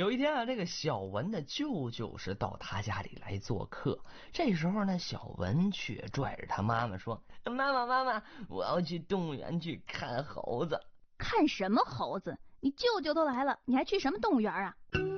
有一天啊，这个小文的舅舅是到他家里来做客。这时候呢，小文却拽着他妈妈说：妈妈，我要去动物园去看猴子。 看什么猴子？你舅舅都来了，你还去什么动物园啊？